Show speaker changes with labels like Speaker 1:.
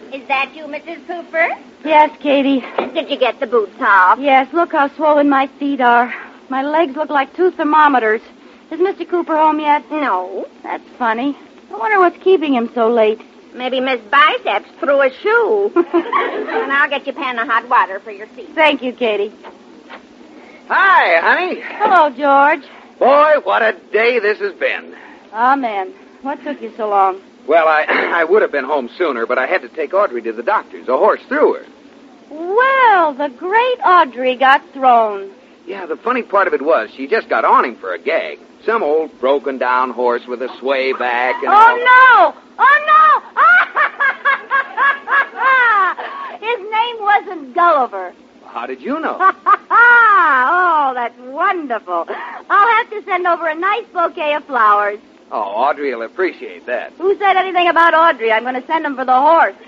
Speaker 1: Is that you, Mrs. Cooper?
Speaker 2: Yes, Katie.
Speaker 1: Did you get the boots off?
Speaker 2: Yes, look how swollen my feet are. My legs look like two thermometers. Is Mr. Cooper home yet?
Speaker 1: No.
Speaker 2: That's funny. I wonder what's keeping him so late.
Speaker 1: Maybe Miss Biceps threw a shoe. And I'll get you a pan of hot water for your feet.
Speaker 2: Thank you, Katie.
Speaker 3: Hi, honey.
Speaker 2: Hello, George.
Speaker 3: Boy, what a day this has been.
Speaker 2: Amen. What took you so long?
Speaker 3: Well, I would have been home sooner, but I had to take Audrey to the doctor's. A horse threw her.
Speaker 2: Well, the great Audrey got thrown.
Speaker 3: Yeah, the funny part of it was she just got on him for a gag. Some old broken-down horse with a sway back and all.
Speaker 2: No! Oh, no! His name wasn't Gulliver.
Speaker 3: How did you know?
Speaker 2: Oh, that's wonderful. I'll have to send over a nice bouquet of flowers.
Speaker 3: Oh, Audrey will appreciate that.
Speaker 2: Who said anything about Audrey? I'm going to send them for the horse.